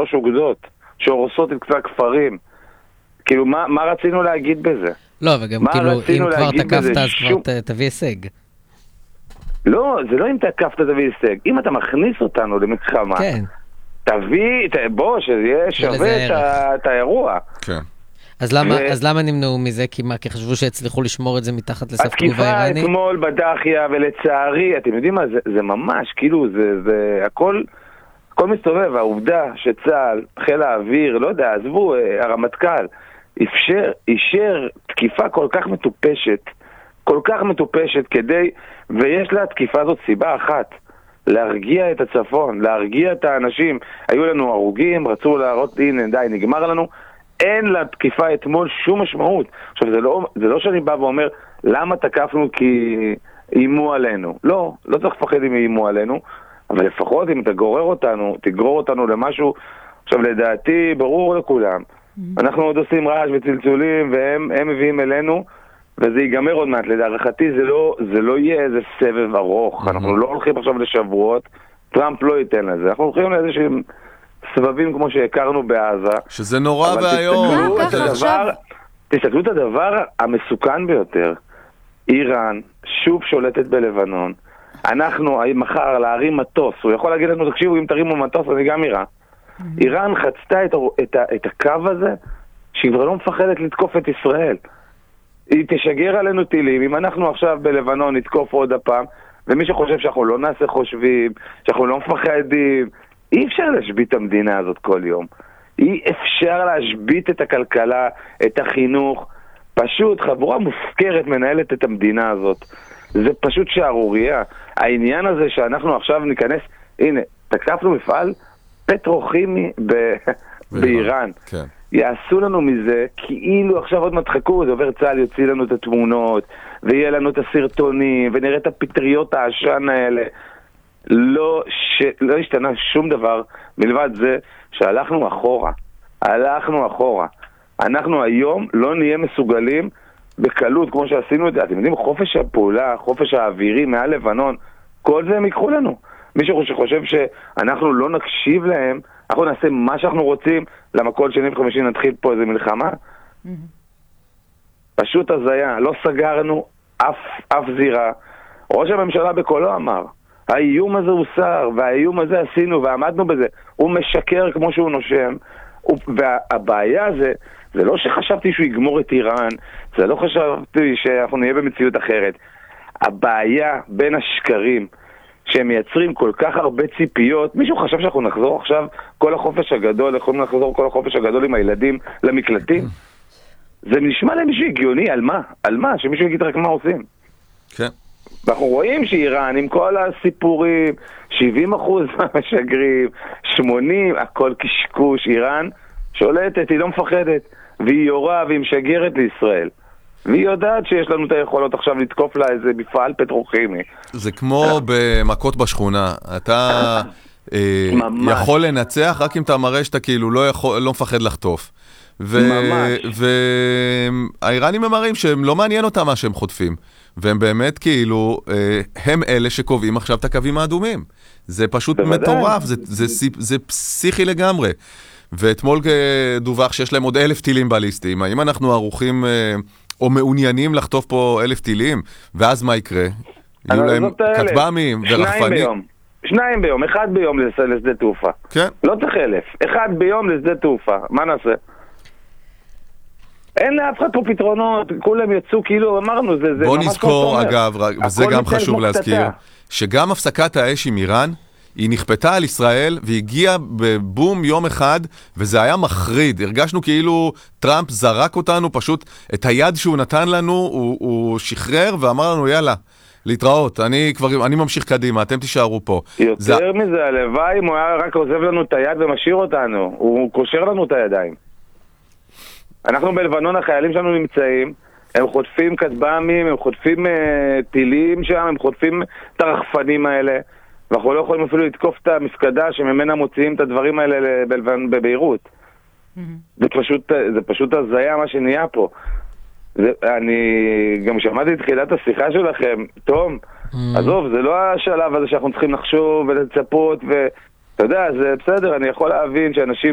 3 אוגדות שהורסות את קצת הכפרים. כאילו, מה רצינו להגיד בזה? לא, וגם כאילו, אם כבר תקפת, אז כבר תביא הישג. לא, זה לא אם תקפת תביא הישג. אם אתה מכניס אותנו למלחמה, תביא, בוא, שיהיה שווה את האירוע. כן. אז למה נמנעו מזה? כי חשבו שהצליחו לשמור את זה מתחת לסף תגובה איראני? התקיפה אתמול בדחיה, ולצערי, אתם יודעים מה, זה ממש, כאילו, זה הכל מסתובב. העובדה שצה"ל, חיל האוויר, לא יודע, עזבו, הרמטכ"ל, אישר תקיפה כל כך מטופשת כדי, ויש לה תקיפה הזאת סיבה אחת, להרגיע את הצפון, להרגיע את האנשים. היו לנו הרוגים, רצו להראות, הנה, די, נגמר לנו. אין לתקיפה אתמול שום משמעות. עכשיו, זה לא שאני בא ואומר, למה תקפנו כי אימו עלינו. לא צריך לפחד אם אימו עלינו, אבל לפחות אם תגרור אותנו למשהו, עכשיו, לדעתי, ברור לכולם. אנחנו עוד עושים רעש וצלצולים, והם מביאים אלינו, וזה ייגמר עוד מעט. לדעתי, זה לא יהיה איזה סבב ארוך. אנחנו לא הולכים עכשיו לשבועות, טראמפ לא ייתן לזה. אנחנו הולכים לאיזשהם סבבים כמו שהכרנו בעזה. שזה נורא והיום. תסתכלו את הדבר המסוכן ביותר. איראן שוב שולטת בלבנון. אנחנו מחר להרים מטוס. הוא יכול להגיד לנו, תקשיבו, אם תרימו מטוס, אני גם איראן. איראן חצתה את הקו הזה, שהיא כבר לא מפחדת לתקוף את ישראל. היא תשגר עלינו טילים. אם אנחנו עכשיו בלבנון נתקוף עוד הפעם, ומי שחושב שאנחנו לא נעשה חושבים, שאנחנו לא מפחדים, אי אפשר להשבית את המדינה הזאת כל יום. אי אפשר להשבית את הכלכלה, את החינוך. פשוט חבורה מופקרת מנהלת את המדינה הזאת. זה פשוט שערוריה. העניין הזה שאנחנו עכשיו ניכנס, הנה, תקפנו מפעל פטרוכימי באיראן. כן. יעשו לנו מזה, כאילו עכשיו עוד מדחקו, דובר צה"ל יוציא לנו את התמונות, ויהיה לנו את הסרטונים, ונראה את הפטריות העשן האלה. לא השתנה שום דבר מלבד זה שהלכנו אחורה. אנחנו היום לא נהיה מסוגלים בקלות כמו שעשינו את זה. אתם יודעים, חופש הפעולה, חופש האווירי מעל לבנון, כל זה הם ייקחו לנו. מישהו שחושב שאנחנו לא נקשיב להם, אנחנו נעשה מה שאנחנו רוצים, למה כל שני וחמישי נתחיל פה איזה מלחמה? פשוט הזיה, לא סגרנו אף זירה. ראש הממשלה בקולו אמר, האיום הזה הוסר, והאיום הזה עשינו, ועמדנו בזה. הוא משקר כמו שהוא נושם, והבעיה זה לא שחשבתי שהוא יגמור את איראן, זה לא חשבתי שאנחנו נהיה במציאות אחרת. הבעיה בין השקרים, שהם מייצרים כל כך הרבה ציפיות, מישהו חשב שאנחנו נחזור עכשיו כל החופש הגדול, יכולים לחזור כל החופש הגדול עם הילדים למקלטים? זה נשמע למישהו הגיוני, על מה? על מה? שמישהו יגיד רק מה עושים. כן. ואנחנו רואים שאיראן עם כל הסיפורים, 70% מהמשגרים, 80%, הכל קשקוש. איראן שולטת, היא לא מפחדת, והיא יורה והיא משגרת לישראל. והיא יודעת שיש לנו את היכולות עכשיו לתקוף לה איזה מפעל פטרוכימי. זה כמו במכות בשכונה. אתה יכול לנצח רק אם אתה מראה שאתה כאילו לא מפחד לחטוף. והאיראנים הם מראים שהם לא מעניין אותם מה שהם חוטפים. והם באמת כאילו, הם אלה שקובעים עכשיו את הקווים האדומים. זה פשוט מטורף, זה פסיכי לגמרי. ואתמול דווח שיש להם עוד 1,000 טילים בליסטיים. האם אנחנו ערוכים או מעוניינים לחטוף פה 1,000 טילים? ואז מה יקרה? יהיו להם כטב"מים ורחפנים? 2 ביום, 1 ביום לשדה תעופה. כן. לא צריך 1,000, 1 ביום לשדה תעופה. מה נעשה? אין לאף אחד פה פתרונות, כולם יצאו כאילו, אמרנו, זה בוא נזכור, אגב, וזה גם חשוב להזכיר, שגם הפסקת האש עם איראן, היא נכפתה על ישראל, והגיעה בבום יום אחד, וזה היה מחריד. הרגשנו כאילו טראמפ זרק אותנו, פשוט את היד שהוא נתן לנו, הוא שחרר ואמר לנו, יאללה, להתראות, אני ממשיך קדימה, אתם תישארו פה. יותר מזה, הלוואי, אם הוא היה רק עוזב לנו את היד ומשאיר אותנו, הוא קושר לנו את הידיים. אנחנו בלבנון, החיילים שלנו נמצאים, הם חוטפים כטב"מים, הם חוטפים טילים שם, הם חוטפים את הרחפנים האלה, ואנחנו לא יכולים אפילו לתקוף את המפקדה שממנה מוציאים את הדברים האלה בביירות. זה פשוט הזיה מה שנהיה פה. אני גם שמעתי את תחילת השיחה שלכם, תום, עזוב, זה לא השלב הזה שאנחנו צריכים לחשוב ולצפות, ואתה יודע, זה בסדר, אני יכול להבין שאנשים